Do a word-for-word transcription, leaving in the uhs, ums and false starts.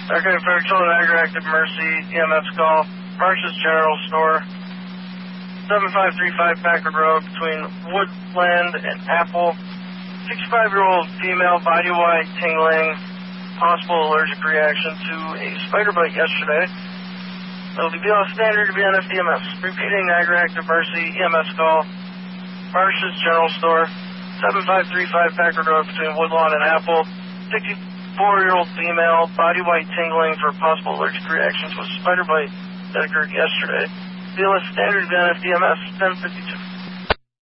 Okay, Fairchild Niagara Active Mercy, E M S call, Marsh's General Store, seven five three five Packard Road between Woodland and Apple. sixty-five-year-old female, body white, tingling, possible allergic reaction to a spider bite yesterday. It'll be on standard to be on F D M S. Repeating Niagara Active Mercy, E M S call, Marsh's General Store, seven five three five Packard Road between Woodlawn and Apple. sixty-four-year-old female, body white, tingling for possible allergic reaction to a spider bite that occurred yesterday. B L S standard to be on F D M S, ten fifty-two.